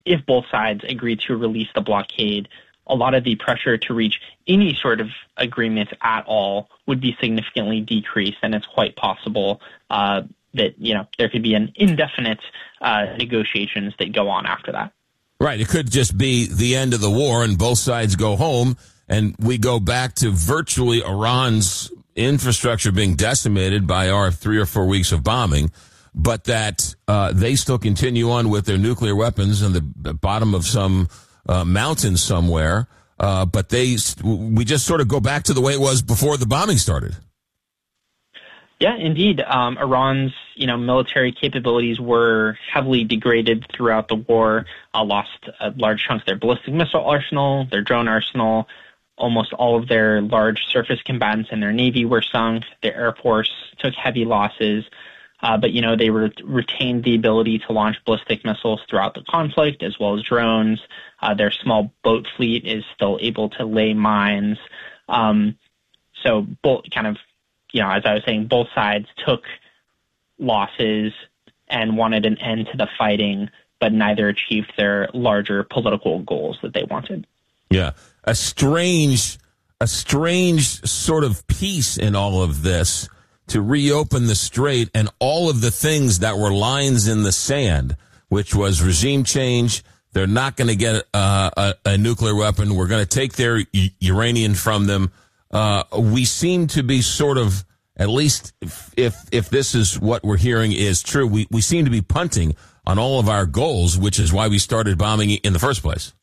if both sides agree to release the blockade, a lot of the pressure to reach any sort of agreement at all would be significantly decreased, and it's quite possible that there could be an indefinite negotiations that go on after that. Right. It could just be the end of the war and both sides go home and we go back to virtually Iran's infrastructure being decimated by our 3 or 4 weeks of bombing, but that they still continue on with their nuclear weapons in the bottom of some mountain somewhere. But we just sort of go back to the way it was before the bombing started. Yeah, indeed. Iran's, military capabilities were heavily degraded throughout the war, lost large chunks of their ballistic missile arsenal, their drone arsenal. Almost all of their large surface combatants in their navy were sunk. Their air force took heavy losses. But they retained the ability to launch ballistic missiles throughout the conflict, as well as drones. Their small boat fleet is still able to lay mines. So both as I was saying, both sides took losses and wanted an end to the fighting, but neither achieved their larger political goals that they wanted. Yeah. A strange sort of peace in all of this to reopen the strait and all of the things that were lines in the sand, which was regime change. They're not going to get a nuclear weapon. We're going to take their uranium from them. We seem to be sort of, at least if this is what we're hearing is true, we seem to be punting on all of our goals, which is why we started bombing in the first place.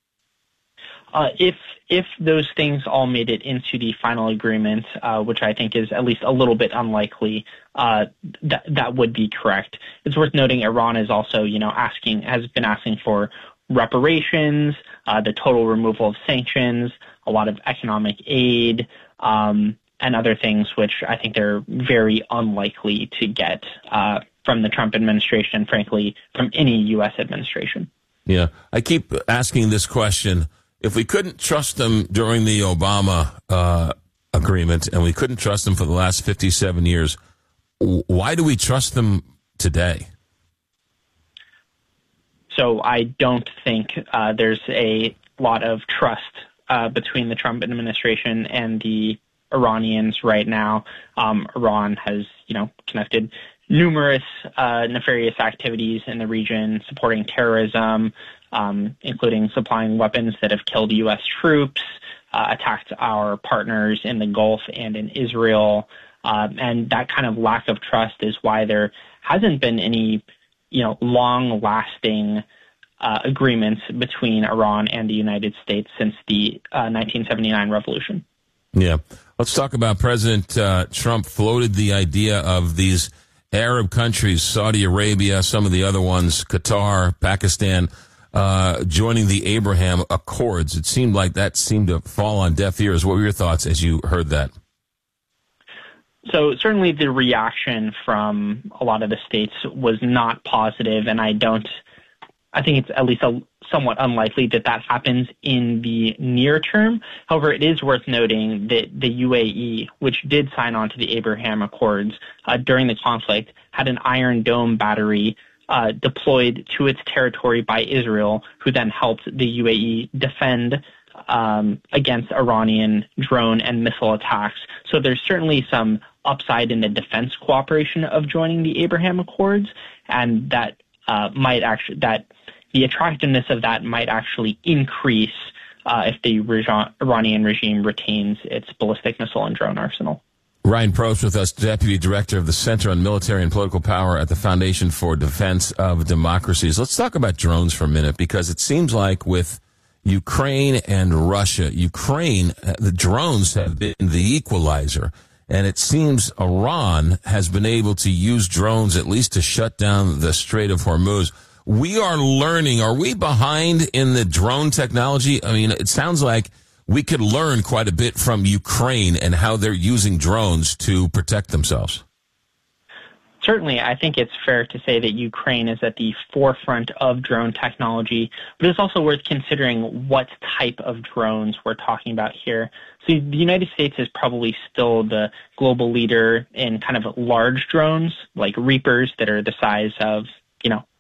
If those things all made it into the final agreement, which I think is at least a little bit unlikely, that would be correct. It's worth noting Iran is also, has been asking for reparations, the total removal of sanctions, a lot of economic aid, and other things, which I think they're very unlikely to get from the Trump administration, frankly, from any U.S. administration. Yeah, I keep asking this question. If we couldn't trust them during the Obama agreement and we couldn't trust them for the last 57 years, why do we trust them today? So I don't think there's a lot of trust between the Trump administration and the Iranians right now. Iran has, conducted numerous nefarious activities in the region, supporting terrorism, including supplying weapons that have killed U.S. troops, attacked our partners in the Gulf and in Israel. And that kind of lack of trust is why there hasn't been any, long-lasting agreements between Iran and the United States since the 1979 revolution. Yeah. Let's talk about President Trump floated the idea of these Arab countries, Saudi Arabia, some of the other ones, Qatar, Pakistan, joining the Abraham Accords. It seemed like that seemed to fall on deaf ears. What were your thoughts as you heard that? So certainly the reaction from a lot of the states was not positive, and I think it's at least somewhat unlikely that happens in the near term. However, it is worth noting that the UAE, which did sign on to the Abraham Accords during the conflict, had an Iron Dome battery deployed to its territory by Israel, who then helped the UAE defend against Iranian drone and missile attacks. So there's certainly some upside in the defense cooperation of joining the Abraham Accords, and that the attractiveness of that might actually increase if the Iranian regime retains its ballistic missile and drone arsenal. Ryan Probst with us, Deputy Director of the Center on Military and Political Power at the Foundation for Defense of Democracies. Let's talk about drones for a minute, because it seems like with Ukraine and Russia, the drones have been the equalizer. And it seems Iran has been able to use drones at least to shut down the Strait of Hormuz. We are learning. Are we behind in the drone technology? I mean, it sounds like we could learn quite a bit from Ukraine and how they're using drones to protect themselves. Certainly, I think it's fair to say that Ukraine is at the forefront of drone technology, but it's also worth considering what type of drones we're talking about here. So the United States is probably still the global leader in kind of large drones, like Reapers that are the size of,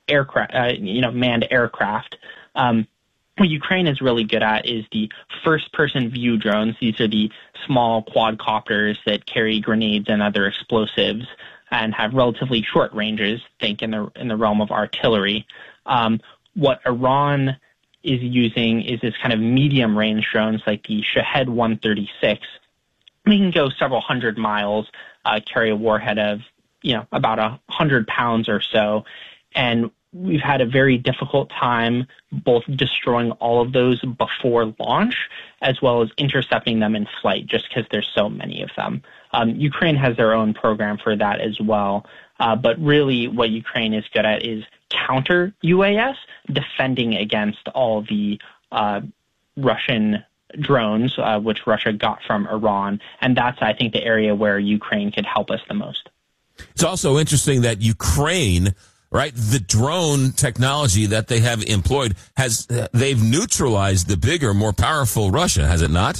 aircraft, manned aircraft. What Ukraine is really good at is the first-person view drones. These are the small quadcopters that carry grenades and other explosives and have relatively short ranges. Think in the realm of artillery. What Iran is using is this kind of medium-range drones like the Shahed 136. They can go several hundred miles, carry a warhead of about 100 pounds or so, and we've had a very difficult time both destroying all of those before launch as well as intercepting them in flight just because there's so many of them. Ukraine has their own program for that as well. But really what Ukraine is good at is counter UAS, defending against all the Russian drones, which Russia got from Iran. And that's, I think, the area where Ukraine could help us the most. It's also interesting that Ukraine, right, the drone technology that they have employed, they've neutralized the bigger, more powerful Russia, has it not?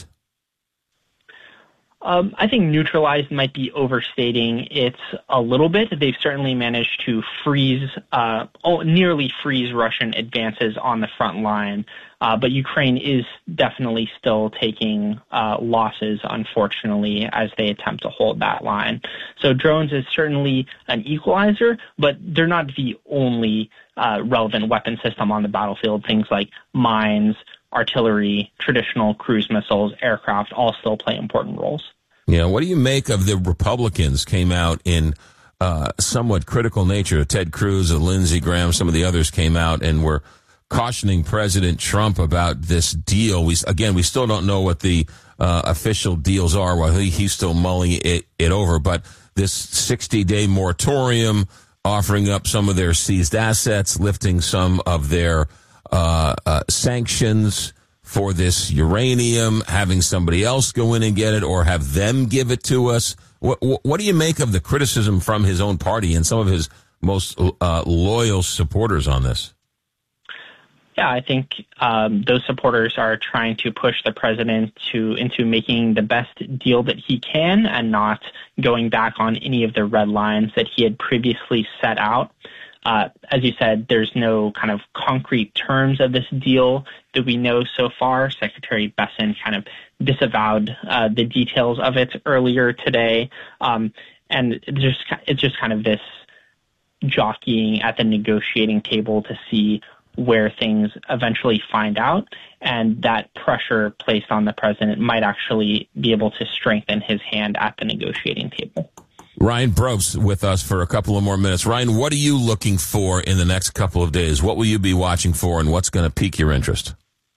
I think neutralized might be overstating it a little bit. They've certainly managed to nearly freeze Russian advances on the front line. But Ukraine is definitely still taking losses, unfortunately, as they attempt to hold that line. So drones is certainly an equalizer, but they're not the only relevant weapon system on the battlefield. Things like mines, artillery, traditional cruise missiles, aircraft all still play important roles. Yeah, what do you make of the Republicans came out in somewhat critical nature? Ted Cruz, Lindsey Graham, some of the others came out and were cautioning President Trump about this deal. We still don't know what the official deals are while he's still mulling it over, but this 60-day moratorium, offering up some of their seized assets, lifting some of their sanctions for this uranium, having somebody else go in and get it or have them give it to us. What do you make of the criticism from his own party and some of his most loyal supporters on this? Yeah, I think those supporters are trying to push the president into making the best deal that he can and not going back on any of the red lines that he had previously set out. As you said, there's no kind of concrete terms of this deal that we know so far. Secretary Bessent kind of disavowed the details of it earlier today. And it's just kind of this jockeying at the negotiating table to see where things eventually find out. And that pressure placed on the president might actually be able to strengthen his hand at the negotiating table. Ryan Brobst with us for a couple of more minutes. Ryan, what are you looking for in the next couple of days? What will you be watching for, and what's going to pique your interest?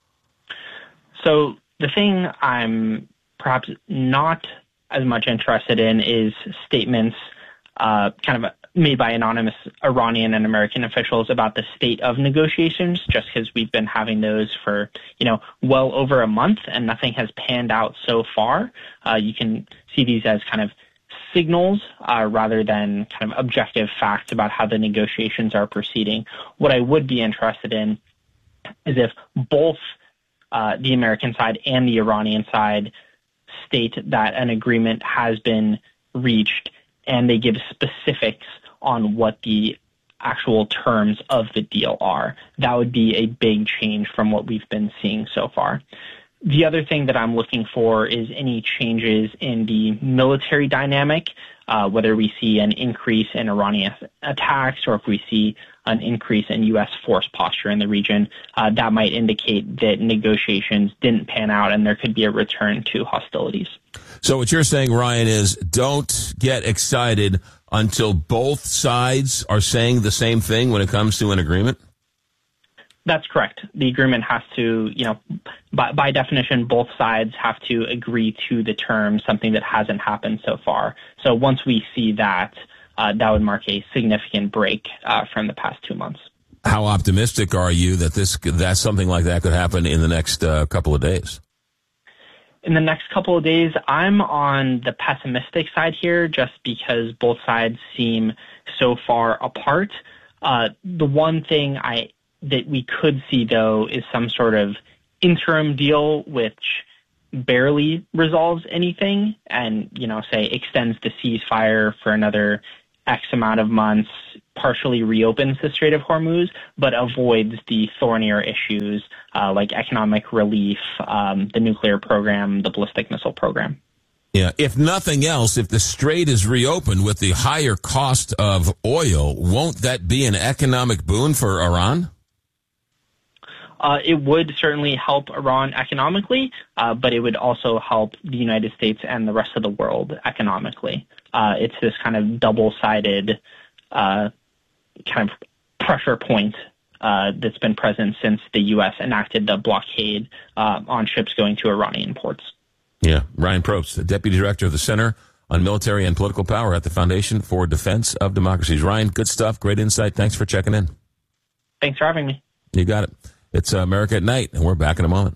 So the thing I'm perhaps not as much interested in is statements kind of made by anonymous Iranian and American officials about the state of negotiations, just because we've been having those for, well over a month and nothing has panned out so far. You can see these as kind of signals rather than kind of objective facts about how the negotiations are proceeding. What I would be interested in is if both the American side and the Iranian side state that an agreement has been reached and they give specifics on what the actual terms of the deal are. That would be a big change from what we've been seeing so far. The other thing that I'm looking for is any changes in the military dynamic, whether we see an increase in Iranian attacks or if we see an increase in U.S. force posture in the region. That might indicate that negotiations didn't pan out and there could be a return to hostilities. So what you're saying, Ryan, is don't get excited until both sides are saying the same thing when it comes to an agreement? That's correct. The agreement has to, by definition, both sides have to agree to the terms, something that hasn't happened so far. So once we see that, that would mark a significant break from the past 2 months. How optimistic are you that something like that could happen in the next couple of days? In the next couple of days, I'm on the pessimistic side here just because both sides seem so far apart. The one thing that we could see, though, is some sort of interim deal which barely resolves anything and, say, extends the ceasefire for another X amount of months, partially reopens the Strait of Hormuz, but avoids the thornier issues like economic relief, the nuclear program, the ballistic missile program. Yeah, if nothing else, if the strait is reopened with the higher cost of oil, won't that be an economic boon for Iran? It would certainly help Iran economically, but it would also help the United States and the rest of the world economically. It's this kind of double-sided kind of pressure point that's been present since the U.S. enacted the blockade on ships going to Iranian ports. Yeah, Ryan Probst, the Deputy Director of the Center on Military and Political Power at the Foundation for Defense of Democracies. Ryan, good stuff, great insight. Thanks for checking in. Thanks for having me. You got it. It's America at Night, and we're back in a moment.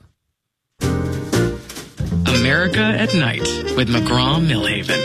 America at Night with McGraw-Millhaven.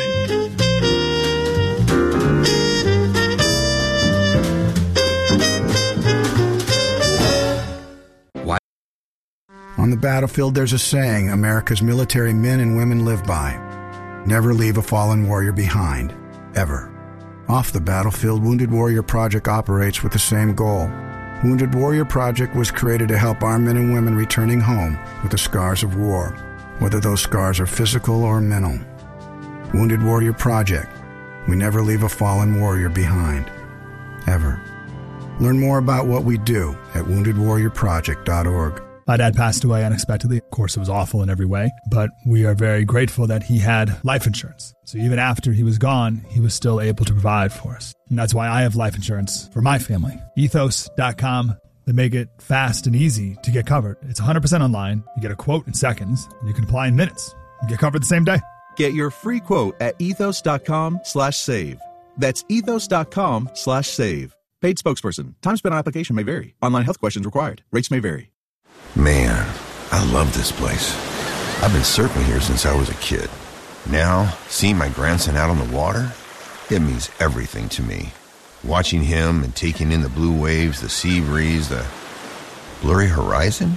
On the battlefield, there's a saying America's military men and women live by. Never leave a fallen warrior behind, ever. Off the battlefield, Wounded Warrior Project operates with the same goal. Wounded Warrior Project was created to help our men and women returning home with the scars of war, whether those scars are physical or mental. Wounded Warrior Project. We never leave a fallen warrior behind, ever. Learn more about what we do at woundedwarriorproject.org. My dad passed away unexpectedly. Of course, it was awful in every way, but we are very grateful that he had life insurance. So even after he was gone, he was still able to provide for us. And that's why I have life insurance for my family. Ethos.com. They make it fast and easy to get covered. It's 100% online. You get a quote in seconds, and you can apply in minutes. You get covered the same day. Get your free quote at ethos.com/save. That's ethos.com/save. Paid spokesperson. Time spent on application may vary. Online health questions required. Rates may vary. Man, I love this place. I've been surfing here since I was a kid. Now, seeing my grandson out on the water, it means everything to me. Watching him and taking in the blue waves, the sea breeze, the blurry horizon.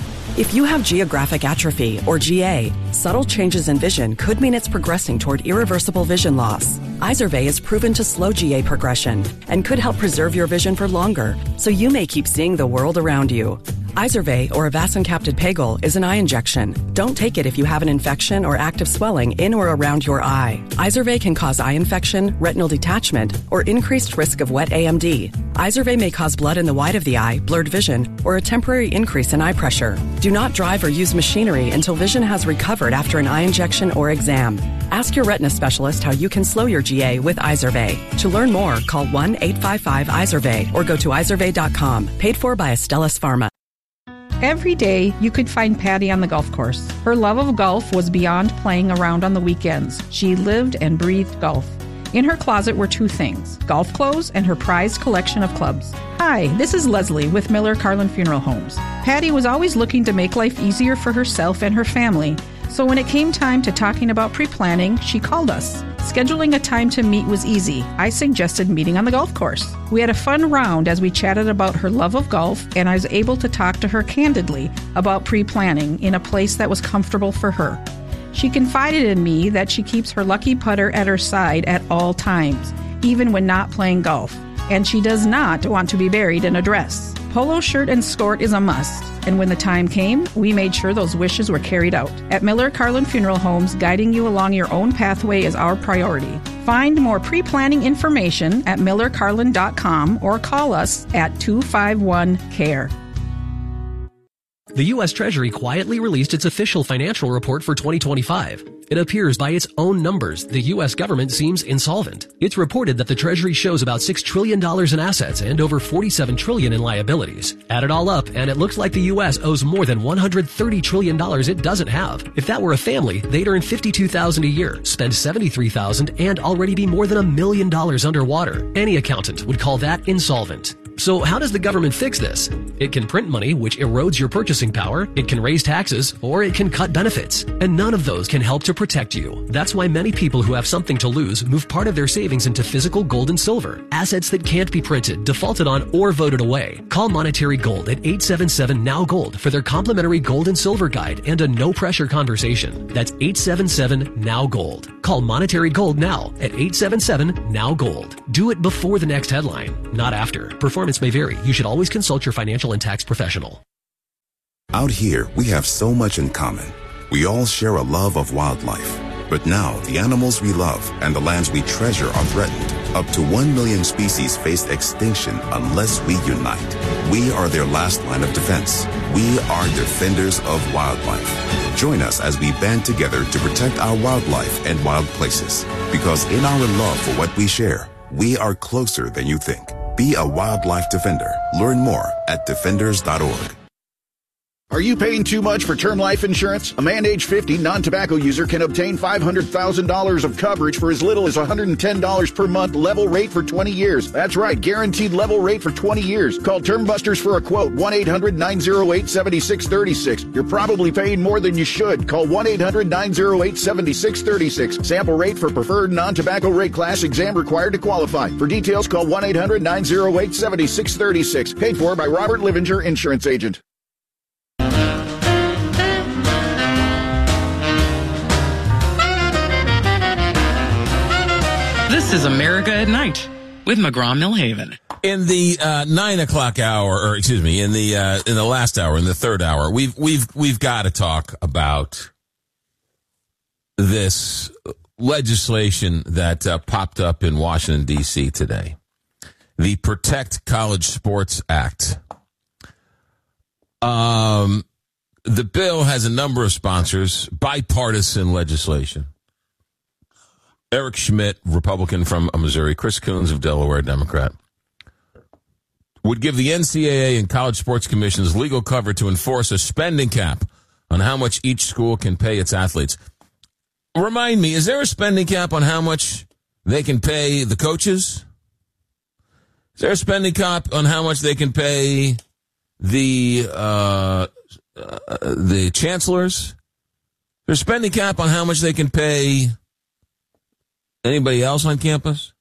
If you have geographic atrophy, or GA, subtle changes in vision could mean it's progressing toward irreversible vision loss. Izervay is proven to slow GA progression and could help preserve your vision for longer, so you may keep seeing the world around you. Izervay, or avacincaptad pegol, is an eye injection. Don't take it if you have an infection or active swelling in or around your eye. Izervay can cause eye infection, retinal detachment, or increased risk of wet AMD. Izervay may cause blood in the white of the eye, blurred vision, or a temporary increase in eye pressure. Do not drive or use machinery until vision has recovered after an eye injection or exam. Ask your retina specialist how you can slow your GA with Izervay. To learn more, call 1-855-IZERVAY or go to izervay.com. Paid for by Astellas Pharma. Every day, you could find Patty on the golf course. Her love of golf was beyond playing around on the weekends. She lived and breathed golf. In her closet were two things: golf clothes and her prized collection of clubs. Hi, this is Leslie with Miller Carlin Funeral Homes. Patty was always looking to make life easier for herself and her family. So when it came time to talking about pre-planning, she called us. Scheduling a time to meet was easy. I suggested meeting on the golf course. We had a fun round as we chatted about her love of golf, and I was able to talk to her candidly about pre-planning in a place that was comfortable for her. She confided in me that she keeps her lucky putter at her side at all times, even when not playing golf. And she does not want to be buried in a dress. Polo shirt and skirt is a must. And when the time came, we made sure those wishes were carried out. At Miller Carlin Funeral Homes, guiding you along your own pathway is our priority. Find more pre-planning information at millercarlin.com or call us at 251-CARE. The U.S. Treasury quietly released its official financial report for 2025. It appears by its own numbers, the U.S. government seems insolvent. It's reported that the Treasury shows about $6 trillion in assets and over $47 trillion in liabilities. Add it all up, and it looks like the U.S. owes more than $130 trillion it doesn't have. If that were a family, they'd earn $52,000 a year, spend $73,000, and already be more than $1 million underwater. Any accountant would call that insolvent. So how does the government fix this? It can print money, which erodes your purchasing power. It can raise taxes, or it can cut benefits. And none of those can help to protect you. That's why many people who have something to lose move part of their savings into physical gold and silver, assets that can't be printed, defaulted on, or voted away. Call Monetary Gold at 877-NOW-GOLD for their complimentary gold and silver guide and a no-pressure conversation. That's 877-NOW-GOLD. Call Monetary Gold now at 877-NOW-GOLD. Do it before the next headline, not after. Performance may vary. You should always consult your financial and tax professional. Out here, we have so much in common. We all share a love of wildlife. But now, the animals we love and the lands we treasure are threatened. Up to 1 million species face extinction unless we unite. We are their last line of defense. We are defenders of wildlife. Join us as we band together to protect our wildlife and wild places. Because in our love for what we share, we are closer than you think. Be a wildlife defender. Learn more at defenders.org. Are you paying too much for term life insurance? A man age 50 non-tobacco user can obtain $500,000 of coverage for as little as $110 per month, level rate for 20 years. That's right, guaranteed level rate for 20 years. Call Term Busters for a quote, 1-800-908-7636. You're probably paying more than you should. Call 1-800-908-7636. Sample rate for preferred non-tobacco rate class, exam required to qualify. For details, call 1-800-908-7636. Paid for by Robert Livinger, Insurance Agent. This is America at Night with McGraw-Millhaven. In the 9 o'clock hour, or excuse me, in the last hour, in the third hour, we've got to talk about this legislation that popped up in Washington D.C. today, the Protect College Sports Act. The bill has a number of sponsors, bipartisan legislation. Eric Schmidt, Republican from Missouri, Chris Coons of Delaware, Democrat, would give the NCAA and college sports commissions legal cover to enforce a spending cap on how much each school can pay its athletes. Remind me, is there a spending cap on how much they can pay the coaches? Is there a spending cap on how much they can pay the chancellors? There's a spending cap on how much they can pay anybody else on campus?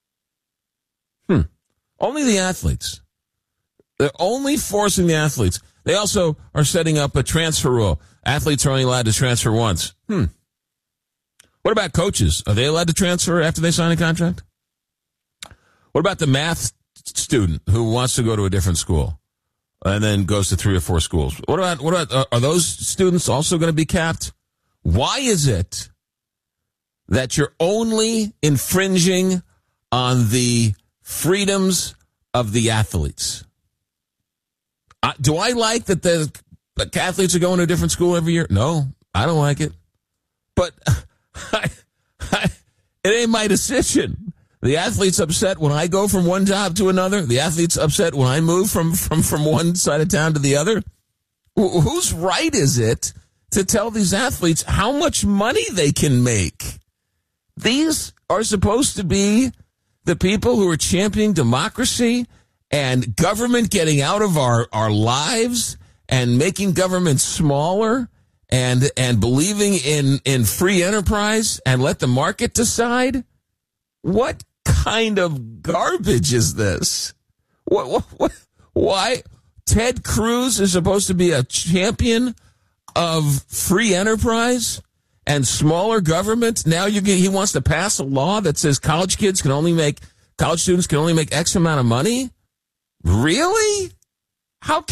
Only the athletes. They're only forcing the athletes. They also are setting up a transfer rule. Athletes are only allowed to transfer once. What about coaches? Are they allowed to transfer after they sign a contract? What about the math student who wants to go to a different school and then goes to 3 or 4 schools? What about are those students also going to be capped? Why is it that you're only infringing on the freedoms of the athletes? Do I like that the athletes are going to a different school every year? No, I don't like it. But it ain't my decision. The athlete's upset when I go from one job to another. The athlete's upset when I move from one side of town to the other. Whose right is it to tell these athletes how much money they can make? These are supposed to be the people who are championing democracy and government getting out of our lives and making government smaller and believing in free enterprise and let the market decide. What kind of garbage is this? Why? Ted Cruz is supposed to be a champion of free enterprise and smaller government. Now he wants to pass a law that says college students can only make X amount of money. Really? How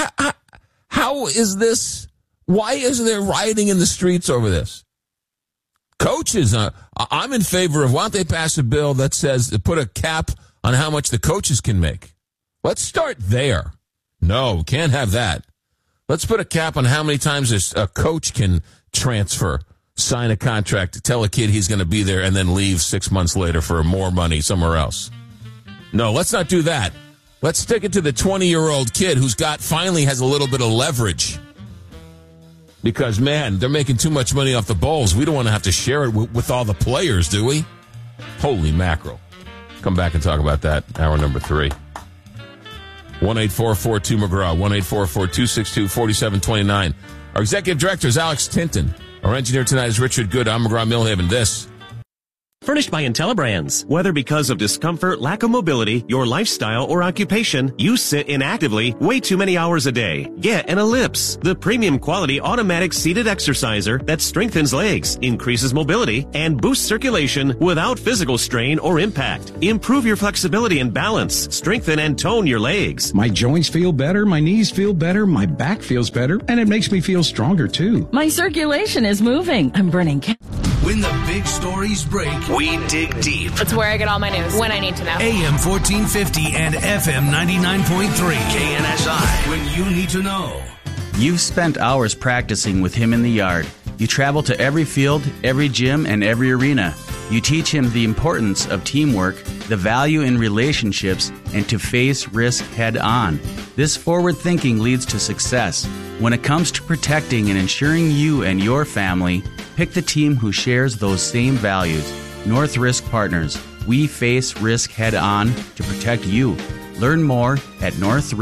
is this? Why isn't there rioting in the streets over this? Coaches, I'm in favor of, why don't they pass a bill that says to put a cap on how much the coaches can make? Let's start there. No, can't have that. Let's put a cap on how many times a coach can transfer, sign a contract, tell a kid he's going to be there, and then leave 6 months later for more money somewhere else. No, let's not do that. Let's stick it to the 20-year-old kid who's finally has a little bit of leverage. Because, man, they're making too much money off the bowls. We don't want to have to share it with all the players, do we? Holy mackerel. Come back and talk about that, hour number 3. 1-844-2McGraw, 1-844-262-4729. Our executive director is Alex Tinton. Our engineer tonight is Richard Good. I'm McGraw-Milhaven. This Furnished by IntelliBrands. Whether because of discomfort, lack of mobility, your lifestyle, or occupation, you sit inactively way too many hours a day. Get an Ellipse, the premium quality automatic seated exerciser that strengthens legs, increases mobility, and boosts circulation without physical strain or impact. Improve your flexibility and balance. Strengthen and tone your legs. My joints feel better, my knees feel better, my back feels better, and it makes me feel stronger too. My circulation is moving. I'm burning When the big stories break, we dig deep. It's where I get all my news, when I need to know. AM 1450 and FM 99.3. KNSI, when you need to know. You've spent hours practicing with him in the yard. You travel to every field, every gym, and every arena. You teach him the importance of teamwork, the value in relationships, and to face risk head on. This forward thinking leads to success. When it comes to protecting and ensuring you and your family, pick the team who shares those same values. North Risk Partners. We face risk head on to protect you. Learn more at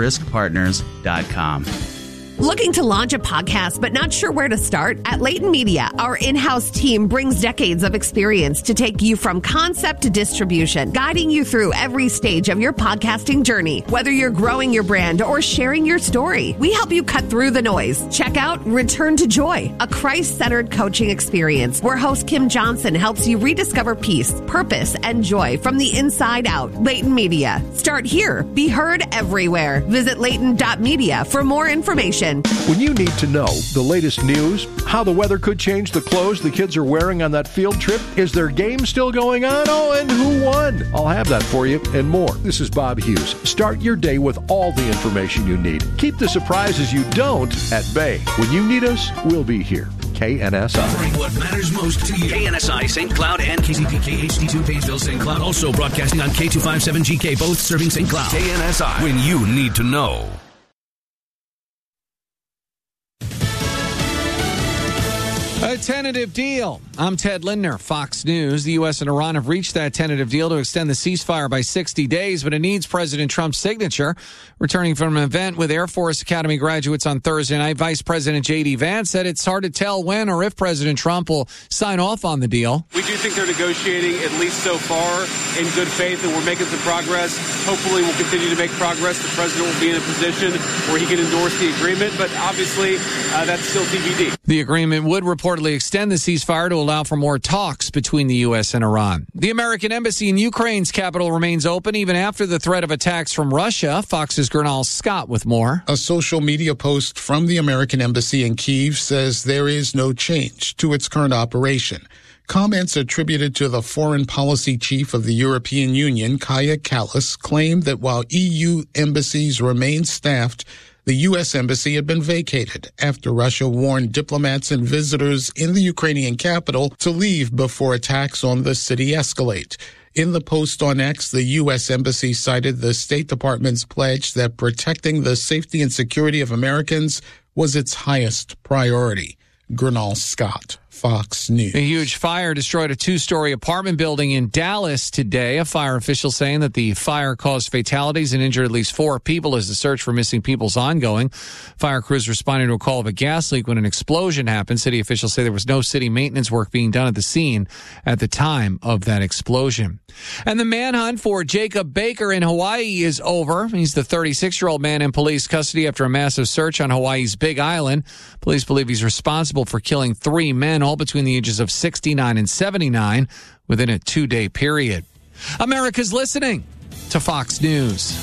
northriskpartners.com. Looking to launch a podcast but not sure where to start? At Leighton Media, our in-house team brings decades of experience to take you from concept to distribution, guiding you through every stage of your podcasting journey. Whether you're growing your brand or sharing your story, we help you cut through the noise. Check out Return to Joy, a Christ-centered coaching experience where host Kim Johnson helps you rediscover peace, purpose, and joy from the inside out. Leighton Media. Start here. Be heard everywhere. Visit Leighton.media for more information. When you need to know the latest news, how the weather could change the clothes the kids are wearing on that field trip, is their game still going on? Oh, and who won? I'll have that for you and more. This is Bob Hughes. Start your day with all the information you need. Keep the surprises you don't at bay. When you need us, we'll be here. KNSI. Covering what matters most to you. KNSI St. Cloud and KCPK HD2 Painesville St. Cloud. Also broadcasting on K257GK, both serving St. Cloud. KNSI, when you need to know. A tentative deal. I'm Ted Lindner, Fox News. The U.S. and Iran have reached that tentative deal to extend the ceasefire by 60 days, but it needs President Trump's signature. Returning from an event with Air Force Academy graduates on Thursday night, Vice President J.D. Vance said it's hard to tell when or if President Trump will sign off on the deal. We do think they're negotiating, at least so far, in good faith, and we're making some progress. Hopefully we'll continue to make progress. The president will be in a position where he can endorse the agreement, but obviously that's still TBD. The agreement would reportedly extend the ceasefire to allow for more talks between the U.S. and Iran. The American embassy in Ukraine's capital remains open even after the threat of attacks from Russia. Fox's Gernal Scott with more. A social media post from the American embassy in Kyiv says there is no change to its current operation. Comments attributed to the foreign policy chief of the European Union, Kaja Kallas, claimed that while EU embassies remain staffed, the U.S. embassy had been vacated after Russia warned diplomats and visitors in the Ukrainian capital to leave before attacks on the city escalate. In the post on X, the U.S. embassy cited the State Department's pledge that protecting the safety and security of Americans was its highest priority. Gernal Scott, Fox News. A huge fire destroyed a two-story apartment building in Dallas today. A fire official saying that the fire caused fatalities and injured at least 4 people as the search for missing people is ongoing. Fire crews responded to a call of a gas leak when an explosion happened. City officials say there was no city maintenance work being done at the scene at the time of that explosion. And the manhunt for Jacob Baker in Hawaii is over. He's the 36-year-old man in police custody after a massive search on Hawaii's Big Island. Police believe he's responsible for killing 3 men, all between the ages of 69 and 79, within a 2-day period. America's listening to Fox News.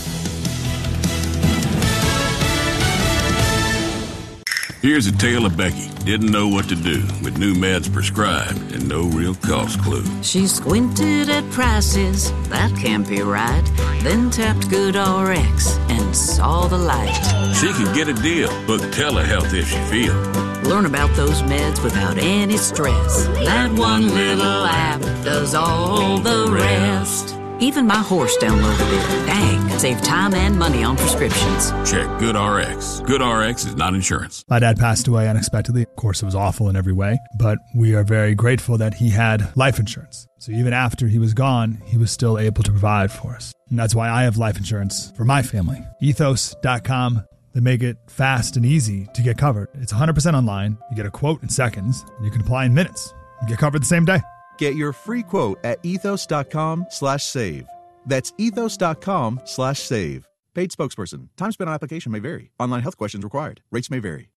Here's a tale of Becky. Didn't know what to do with new meds prescribed and no real cost clue. She squinted at prices, that can't be right. Then tapped GoodRx and saw the light. She can get a deal. Book telehealth if she feels. Learn about those meds without any stress. That one little app does all the rest. Even my horse downloaded it. Dang, saved time and money on prescriptions. Check GoodRx. GoodRx is not insurance. My dad passed away unexpectedly. Of course, it was awful in every way, but we are very grateful that he had life insurance. So even after he was gone, he was still able to provide for us. And that's why I have life insurance for my family. Ethos.com. They make it fast and easy to get covered. It's 100% online. You get a quote in seconds, and you can apply in minutes. You get covered the same day. Get your free quote at ethos.com/save. That's ethos.com/save. Paid spokesperson. Time spent on application may vary. Online health questions required. Rates may vary.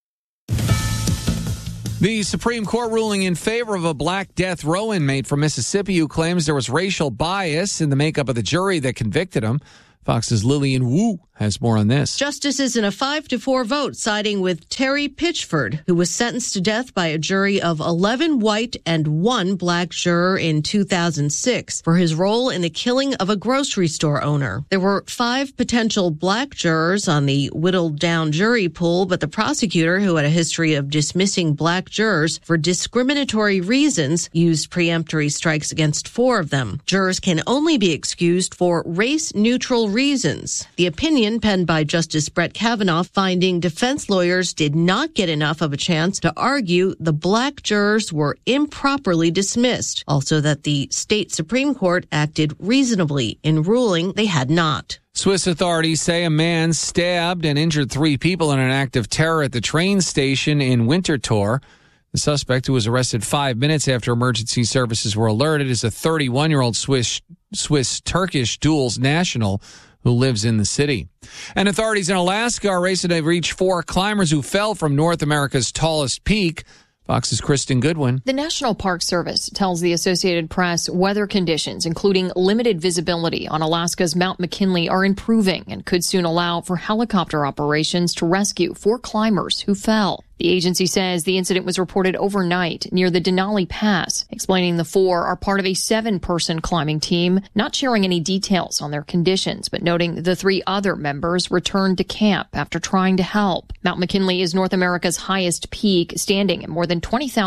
The Supreme Court ruling in favor of a black death row inmate from Mississippi who claims there was racial bias in the makeup of the jury that convicted him. Fox's Lillian Wu has more on this. Justices in a 5-4 vote siding with Terry Pitchford, who was sentenced to death by a jury of 11 white and 1 black juror in 2006 for his role in the killing of a grocery store owner. There were 5 potential black jurors on the whittled down jury pool, but the prosecutor, who had a history of dismissing black jurors for discriminatory reasons, used preemptory strikes against 4 of them. Jurors can only be excused for race-neutral reasons. The opinion penned by Justice Brett Kavanaugh finding defense lawyers did not get enough of a chance to argue the black jurors were improperly dismissed. Also that the state Supreme Court acted reasonably in ruling they had not. Swiss authorities say a man stabbed and injured 3 people in an act of terror at the train station in Winterthur. The suspect, who was arrested 5 minutes after emergency services were alerted, is a 31-year-old Swiss-Turkish dual national who lives in the city. And authorities in Alaska are racing to reach 4 climbers who fell from North America's tallest peak. Fox's Kristen Goodwin. The National Park Service tells the Associated Press weather conditions, including limited visibility on Alaska's Mount McKinley, are improving and could soon allow for helicopter operations to rescue 4 climbers who fell. The agency says the incident was reported overnight near the Denali Pass, explaining the 4 are part of a 7-person climbing team, not sharing any details on their conditions, but noting the 3 other members returned to camp after trying to help. Mount McKinley is North America's highest peak, standing at more than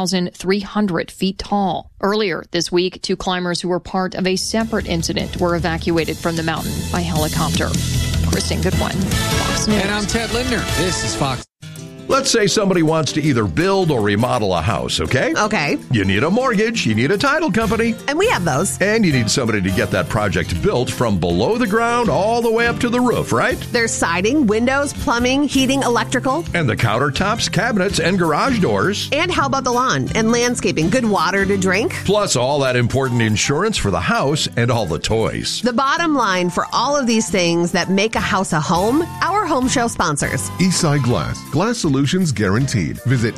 20,300 feet tall. Earlier this week, 2 climbers who were part of a separate incident were evacuated from the mountain by helicopter. Kristen Goodwin, Fox News. And I'm Ted Lindner. This is Fox. Let's say somebody wants to either build or remodel a house, okay? Okay. You need a mortgage, you need a title company. And we have those. And you need somebody to get that project built from below the ground all the way up to the roof, right? There's siding, windows, plumbing, heating, electrical. And the countertops, cabinets, and garage doors. And how about the lawn and landscaping? Good water to drink. Plus all that important insurance for the house and all the toys. The bottom line for all of these things that make a house a home, our home show sponsors. Eastside Glass. Glass solutions guaranteed. Visit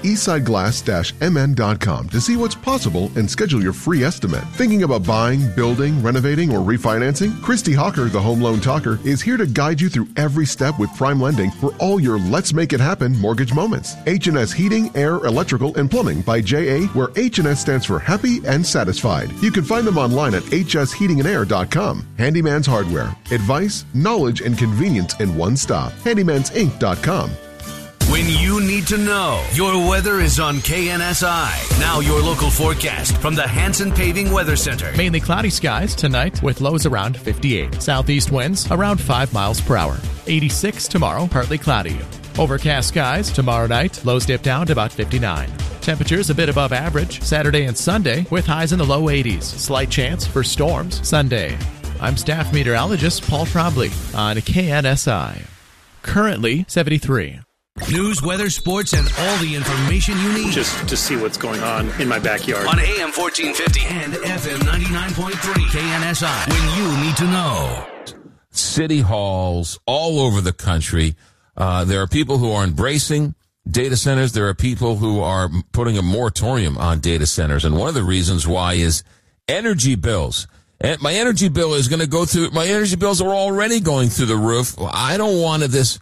eastsideglass-mn.com to see what's possible and schedule your free estimate. Thinking about buying, building, renovating, or refinancing? Christy Hawker, the Home Loan Talker, is here to guide you through every step with prime lending for all your Let's Make It Happen mortgage moments. H&S Heating, Air, Electrical, and Plumbing by J.A., where H&S stands for happy and satisfied. You can find them online at hsheatingandair.com. Handyman's Hardware. Advice, knowledge, and convenience in one stop. handymansinc.com. When you need to know, your weather is on KNSI. Now your local forecast from the Hanson Paving Weather Center. Mainly cloudy skies tonight with lows around 58. Southeast winds around 5 miles per hour. 86 tomorrow, partly cloudy. Overcast skies tomorrow night, lows dip down to about 59. Temperatures a bit above average Saturday and Sunday with highs in the low 80s. Slight chance for storms Sunday. I'm staff meteorologist Paul Trombley on KNSI. Currently 73. News, weather, sports, and all the information you need. Just to see what's going on in my backyard. On AM 1450 and FM 99.3 KNSI. When you need to know. City halls all over the country. There are people who are embracing data centers. There are people who are putting a moratorium on data centers. And one of the reasons why is energy bills. And my energy bill is going to go through. My energy bills are already going through the roof. I don't want this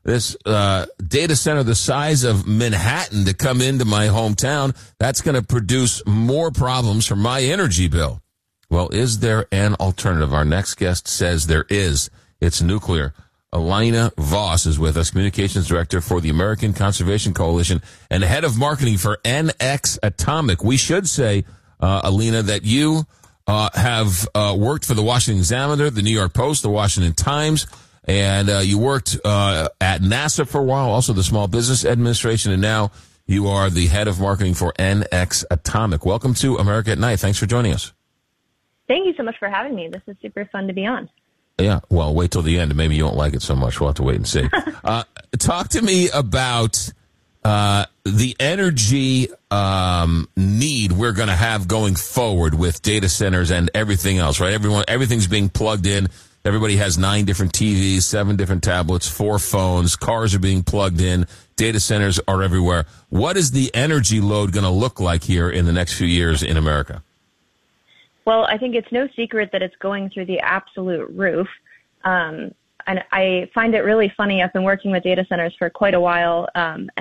data center the size of Manhattan to come into my hometown. That's going to produce more problems for my energy bill. Well, is there an alternative? Our next guest says there is. It's nuclear. Elena Voss is with us, Communications Director for the American Conservation Coalition and Head of Marketing for NX Atomic. We should say, Elena, that you have worked for the Washington Examiner, the New York Post, the Washington Times, and you worked at NASA for a while, also the Small Business Administration, and now you are the head of marketing for NX Atomic. Welcome to America at Night. Thanks for joining us. Thank you so much for having me. This is super fun to be on. Yeah, well, wait till the end, and maybe you won't like it so much. We'll have to wait and see. Talk to me about the energy need we're going to have going forward with data centers and everything else, right? Everything's being plugged in. Everybody has 9 different TVs, 7 different tablets, 4 phones. Cars are being plugged in. Data centers are everywhere. What is the energy load going to look like here in the next few years in America? Well, I think it's no secret that it's going through the absolute roof. And I find it really funny. I've been working with data centers for quite a while. And,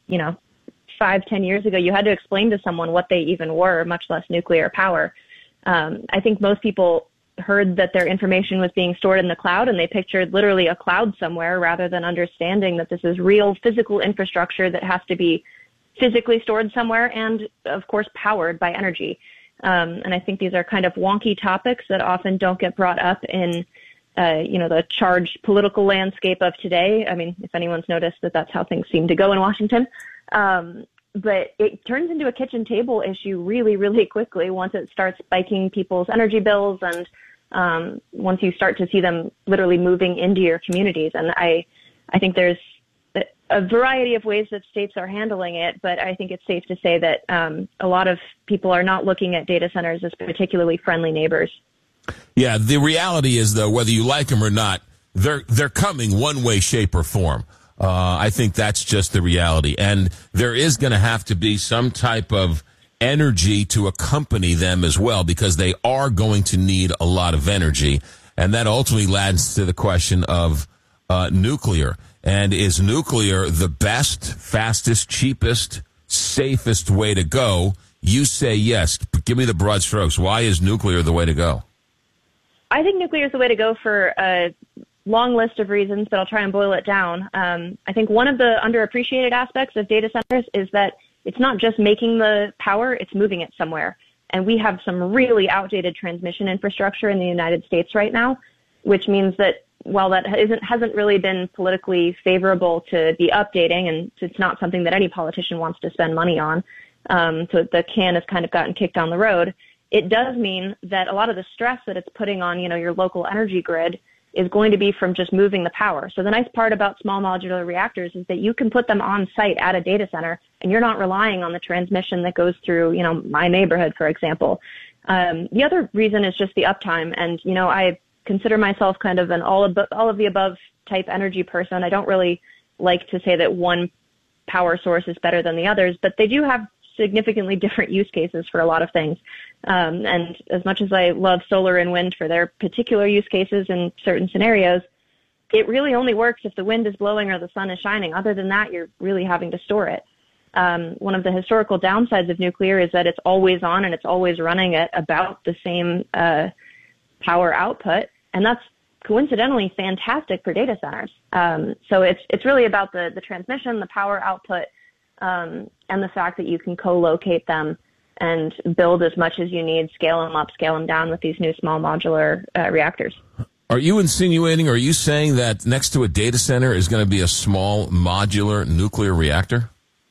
5-10 years ago, you had to explain to someone what they even were, much less nuclear power. I think most people heard that their information was being stored in the cloud, and they pictured literally a cloud somewhere rather than understanding that this is real physical infrastructure that has to be physically stored somewhere and, of course, powered by energy. And I think these are kind of wonky topics that often don't get brought up in, the charged political landscape of today. I mean, if anyone's noticed that's how things seem to go in Washington. But it turns into a kitchen table issue really, really quickly once it starts spiking people's energy bills and once you start to see them literally moving into your communities. And I think there's a variety of ways that states are handling it, but I think it's safe to say that a lot of people are not looking at data centers as particularly friendly neighbors. Yeah, the reality is, though, whether you like them or not, they're coming one way, shape, or form. I think that's just the reality. And there is going to have to be some type of energy to accompany them as well, because they are going to need a lot of energy. And that ultimately leads to the question of nuclear. And is nuclear the best, fastest, cheapest, safest way to go? You say yes. Give me the broad strokes. Why is nuclear the way to go? I think nuclear is the way to go for a long list of reasons, but I'll try and boil it down. I think one of the underappreciated aspects of data centers is that it's not just making the power, it's moving it somewhere. And we have some really outdated transmission infrastructure in the United States right now, which means that while that hasn't really been politically favorable to be updating, and it's not something that any politician wants to spend money on, so the can has kind of gotten kicked down the road, it does mean that a lot of the stress that it's putting on, your local energy grid is going to be from just moving the power. So the nice part about small modular reactors is that you can put them on site at a data center, and you're not relying on the transmission that goes through, my neighborhood, for example. The other reason is just the uptime. And, I consider myself kind of an all of the above type energy person. I don't really like to say that one power source is better than the others, but they do have significantly different use cases for a lot of things. And as much as I love solar and wind for their particular use cases in certain scenarios, it really only works if the wind is blowing or the sun is shining. Other than that, you're really having to store it. One of the historical downsides of nuclear is that it's always on and it's always running at about the same power output. And that's coincidentally fantastic for data centers. So it's really about the transmission, the power output, and the fact that you can co-locate them and build as much as you need, scale them up, scale them down with these new small modular reactors. Are you insinuating, or are you saying that next to a data center is going to be a small modular nuclear reactor?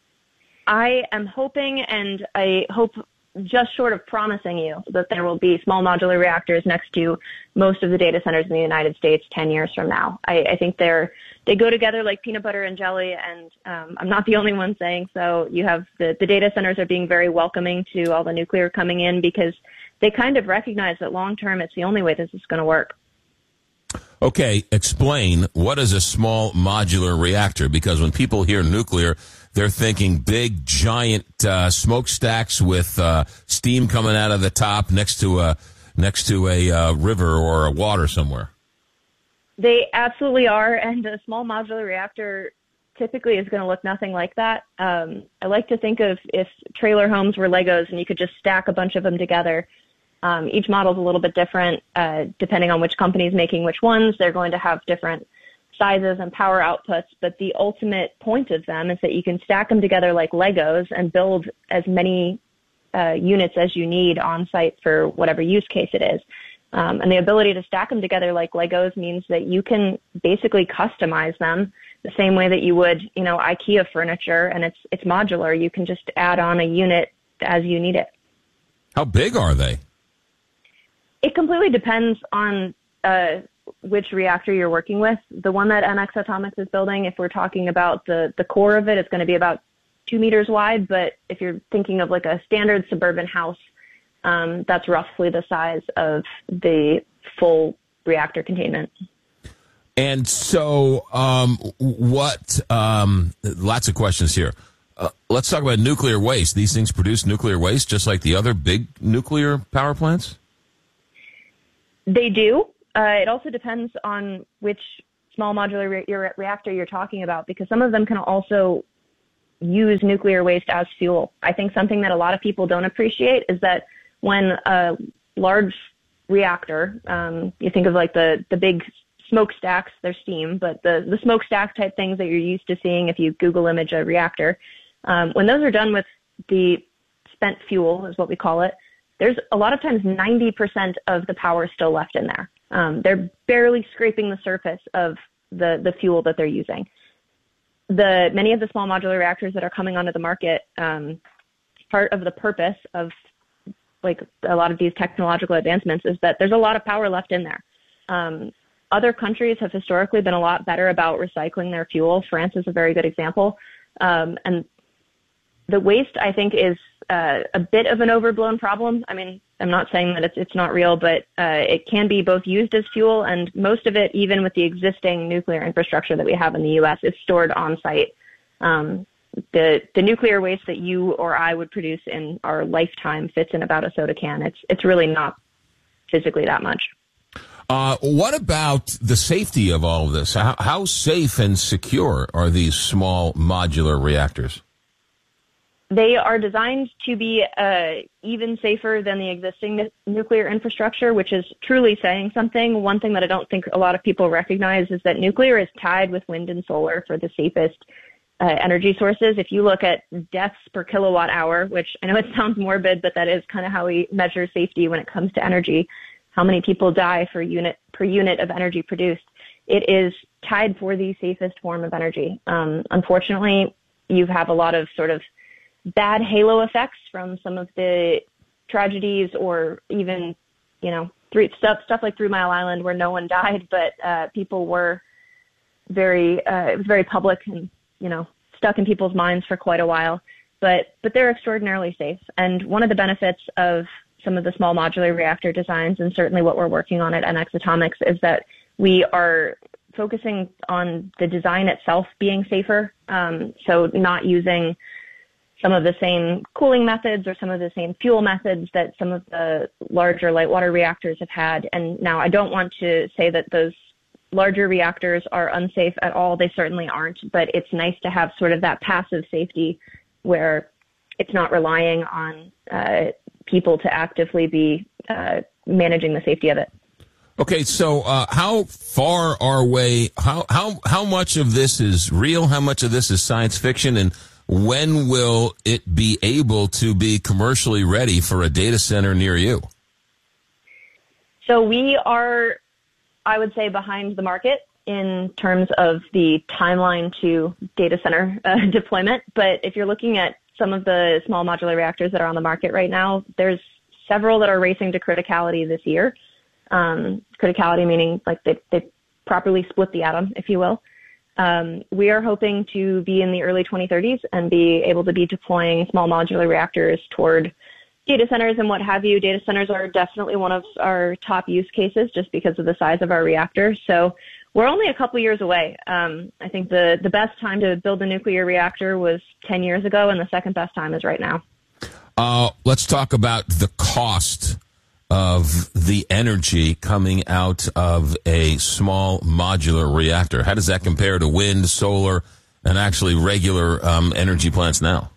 I am hoping, and I hope just short of promising you, that there will be small modular reactors next to most of the data centers in the United States 10 years from now. I think they go together like peanut butter and jelly, and I'm not the only one saying so. You have the data centers are being very welcoming to all the nuclear coming in because they kind of recognize that long term it's the only way this is going to work. Okay, explain, what is a small modular reactor? Because when people hear nuclear, they're thinking big, giant smokestacks with steam coming out of the top next to a river or a water somewhere. They absolutely are, and a small modular reactor typically is going to look nothing like that. I like to think of if trailer homes were Legos and you could just stack a bunch of them together. Each model is a little bit different depending on which company is making which ones. They're going to have different sizes and power outputs, but the ultimate point of them is that you can stack them together like Legos and build as many units as you need on site for whatever use case it is. And the ability to stack them together like Legos means that you can basically customize them the same way that you would, IKEA furniture, and it's modular. You can just add on a unit as you need it. How big are they? It completely depends on which reactor you're working with. The one that NX Atomics is building, if we're talking about the core of it, it's going to be about 2 meters wide. But if you're thinking of like a standard suburban house, that's roughly the size of the full reactor containment. And so lots of questions here. Let's talk about nuclear waste. These things produce nuclear waste just like the other big nuclear power plants? They do. It also depends on which small modular reactor you're talking about, because some of them can also use nuclear waste as fuel. I think something that a lot of people don't appreciate is that when a large reactor, you think of like the big smokestacks, they're steam, but the smokestack type things that you're used to seeing if you Google image a reactor, when those are done with the spent fuel, is what we call it, there's a lot of times 90% of the power still left in there. They're barely scraping the surface of the fuel that they're using. Many of the small modular reactors that are coming onto the market, part of the purpose of like a lot of these technological advancements is that there's a lot of power left in there. Other countries have historically been a lot better about recycling their fuel. France is a very good example. And the waste, I think, is a bit of an overblown problem. I mean, I'm not saying that it's not real, but it can be both used as fuel, and most of it, even with the existing nuclear infrastructure that we have in the U.S., is stored on site. The nuclear waste that you or I would produce in our lifetime fits in about a soda can. It's really not physically that much. What about the safety of all of this? How safe and secure are these small modular reactors? They are designed to be even safer than the existing nuclear infrastructure, which is truly saying something. One thing that I don't think a lot of people recognize is that nuclear is tied with wind and solar for the safest energy sources. If you look at deaths per kilowatt hour, which I know it sounds morbid, but that is kind of how we measure safety when it comes to energy, how many people die per unit of energy produced, it is tied for the safest form of energy. Unfortunately, you have a lot of sort of bad halo effects from some of the tragedies, or even, stuff like 3 Mile Island where no one died, but people were it was very public and, stuck in people's minds for quite a while. But they're extraordinarily safe. And one of the benefits of some of the small modular reactor designs, and certainly what we're working on at NX Atomics, is that we are focusing on the design itself being safer. So not using some of the same cooling methods or some of the same fuel methods that some of the larger light water reactors have had. And now I don't want to say that those larger reactors are unsafe at all. They certainly aren't, but it's nice to have sort of that passive safety where it's not relying on people to actively be managing the safety of it. Okay, so how far are we? How much of this is real? How much of this is science fiction? And when will it be able to be commercially ready for a data center near you? So we are, I would say, behind the market in terms of the timeline to data center deployment. But if you're looking at some of the small modular reactors that are on the market right now, there's several that are racing to criticality this year. Criticality meaning like they properly split the atom, if you will. We are hoping to be in the early 2030s and be able to be deploying small modular reactors toward data centers and what have you. Data centers are definitely one of our top use cases just because of the size of our reactor. So we're only a couple years away. I think the best time to build a nuclear reactor was 10 years ago, and the second best time is right now. Let's talk about the cost of the energy coming out of a small modular reactor. How does that compare to wind, solar, and actually regular energy plants now?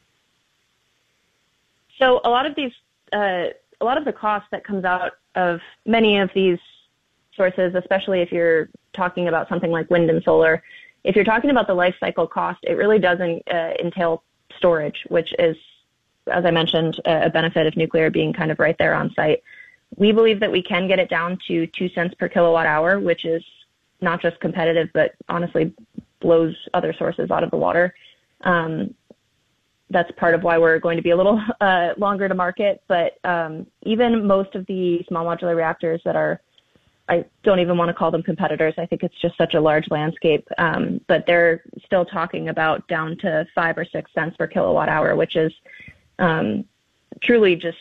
So a lot of the cost that comes out of many of these sources, especially if you're talking about something like wind and solar, if you're talking about the life cycle cost, it really doesn't entail storage, which is as I mentioned, a benefit of nuclear being kind of right there on site. We believe that we can get it down to 2 cents per kilowatt hour, which is not just competitive, but honestly blows other sources out of the water. That's part of why we're going to be a little longer to market. But even most of the small modular reactors that are, I don't even want to call them competitors. I think it's just such a large landscape. But they're still talking about down to 5 or 6 cents per kilowatt hour, which is truly just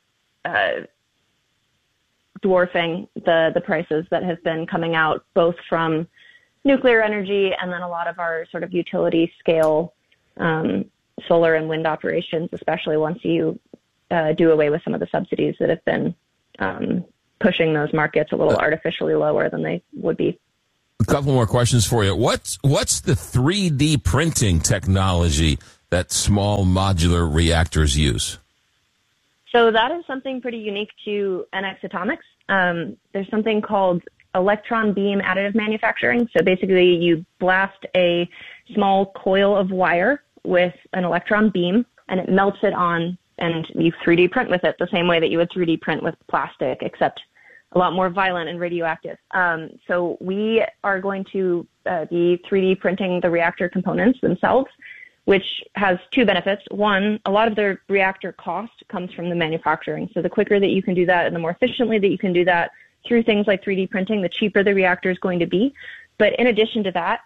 dwarfing the prices that have been coming out both from nuclear energy and then a lot of our sort of utility scale solar and wind operations, especially once you do away with some of the subsidies that have been pushing those markets a little artificially lower than they would be. A couple more questions for you. What's the 3D printing technology that small modular reactors use? So that is something pretty unique to NX Atomics. There's something called electron beam additive manufacturing. So basically you blast a small coil of wire with an electron beam and it melts it on, and you 3D print with it the same way that you would 3D print with plastic, except a lot more violent and radioactive. So we are going to be 3D printing the reactor components themselves, which has two benefits. One, a lot of the reactor cost comes from the manufacturing. So the quicker that you can do that and the more efficiently that you can do that through things like 3D printing, the cheaper the reactor is going to be. But in addition to that,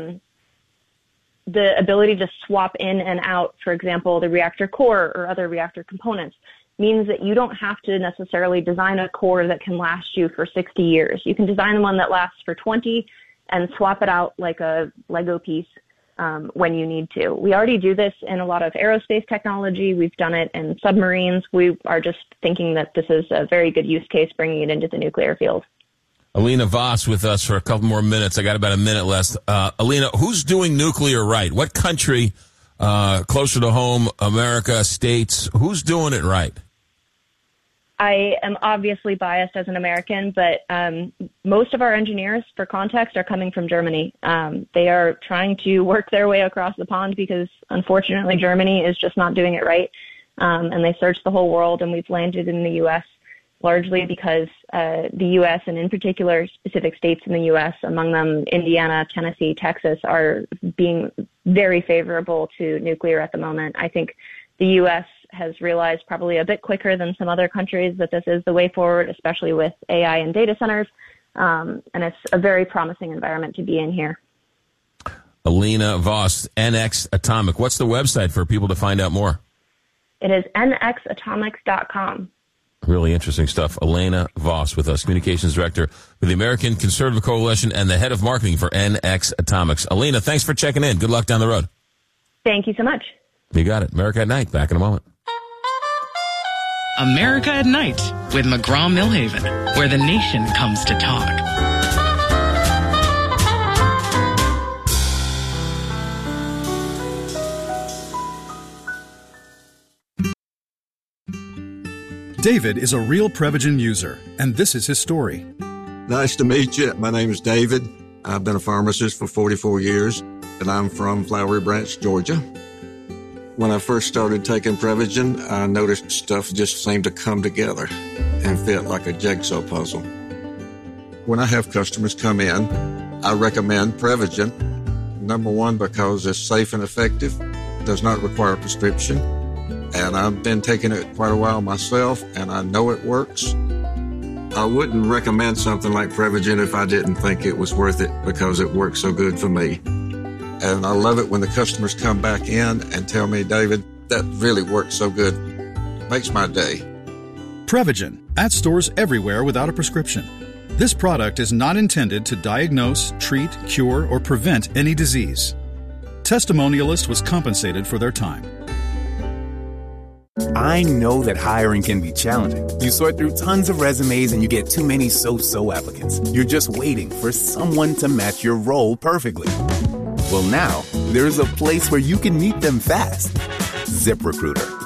the ability to swap in and out, for example, the reactor core or other reactor components, means that you don't have to necessarily design a core that can last you for 60 years. You can design one that lasts for 20 and swap it out like a Lego piece when you need to. We already do this in a lot of aerospace technology. We've done it in submarines. We are just thinking that this is a very good use case, bringing it into the nuclear field. Alina Voss with us for a couple more minutes. I got about a minute left. Alina, who's doing nuclear right? What country, closer to home, America, states, who's doing it right? I am obviously biased as an American, but most of our engineers, for context, are coming from Germany. They are trying to work their way across the pond because, unfortunately, Germany is just not doing it right. And they searched the whole world, and we've landed in the U.S. largely because the U.S. and, in particular, specific states in the U.S., among them Indiana, Tennessee, Texas, are being very favorable to nuclear at the moment. I think the U.S. has realized probably a bit quicker than some other countries that this is the way forward, especially with AI and data centers. And it's a very promising environment to be in here. Alina Voss, NX Atomic. What's the website for people to find out more? It is nxatomics.com. Really interesting stuff. Alina Voss with us, Communications Director for the American Conservative Coalition and the Head of Marketing for NX Atomics. Alina, thanks for checking in. Good luck down the road. Thank you so much. You got it. America at Night. Back in a moment. America at Night with McGraw-Millhaven, where the nation comes to talk. David is a real Prevagen user, and this is his story. Nice to meet you. My name is David. I've been a pharmacist for 44 years, and I'm from Flowery Branch, Georgia. When I first started taking Prevagen, I noticed stuff just seemed to come together and fit like a jigsaw puzzle. When I have customers come in, I recommend Prevagen. Number one, because it's safe and effective, does not require a prescription, and I've been taking it quite a while myself, and I know it works. I wouldn't recommend something like Prevagen if I didn't think it was worth it because it works so good for me. And I love it when the customers come back in and tell me, David, that really works so good. Makes my day. Prevagen, at stores everywhere without a prescription. This product is not intended to diagnose, treat, cure, or prevent any disease. Testimonialist was compensated for their time. I know that hiring can be challenging. You sort through tons of resumes and you get too many so-so applicants. You're just waiting for someone to match your role perfectly. Well, now, there's a place where you can meet them fast. ZipRecruiter.